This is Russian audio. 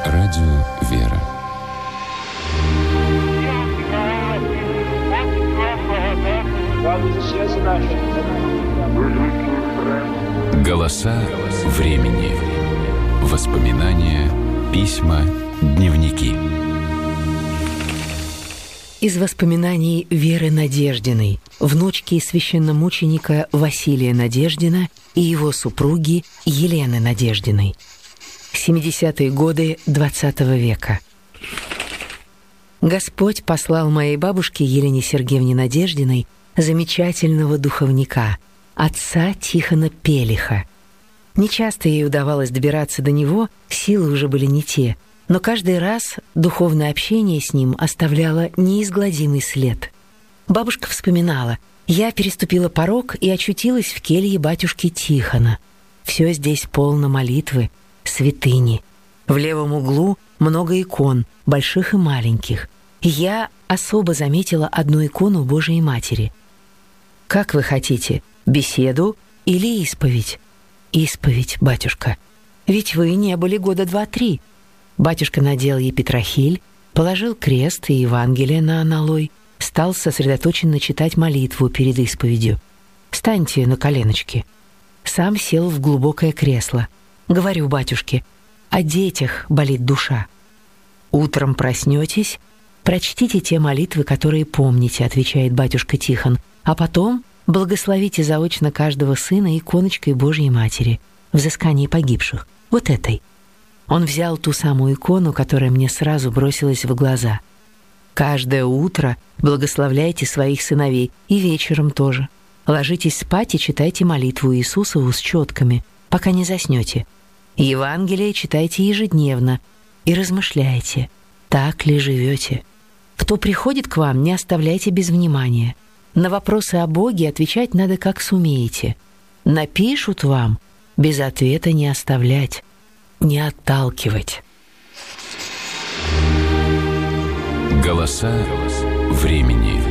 Радио «Вера». Голоса времени. Воспоминания, письма, дневники. Из воспоминаний Веры Надеждиной, внучки священномученика Василия Надеждина и его супруги Елены Надеждиной. 70-е годы XX века. Господь послал моей бабушке Елене Сергеевне Надеждиной замечательного духовника, отца Тихона Пелиха. Нечасто ей удавалось добираться до него, силы уже были не те, но каждый раз духовное общение с ним оставляло неизгладимый след. Бабушка вспоминала: «Я переступила порог и очутилась в келье батюшки Тихона. Все здесь полно молитвы, святыни. В левом углу много икон, больших и маленьких. И я особо заметила одну икону Божией Матери. Как вы хотите, беседу или исповедь?» «Исповедь, батюшка. Ведь вы не были года 2-3. Батюшка надел ей петрохиль, положил крест и Евангелие на аналой, стал сосредоточенно читать молитву перед исповедью. «Встаньте на коленочки». Сам сел в глубокое кресло. Говорю батюшке: «О детях болит душа. Утром проснетесь, прочтите те молитвы, которые помните», — отвечает батюшка Тихон, «а потом благословите заочно каждого сына иконочкой Божьей Матери, взыскании погибших, вот этой». Он взял ту самую икону, которая мне сразу бросилась в глаза. «Каждое утро благословляйте своих сыновей, и вечером тоже. Ложитесь спать и читайте молитву Иисусову с четками, пока не заснете. Евангелие читайте ежедневно и размышляйте, так ли живете. Кто приходит к вам, не оставляйте без внимания. На вопросы о Боге отвечать надо, как сумеете. Напишут вам, без ответа не оставлять, не отталкивать». Голоса времени.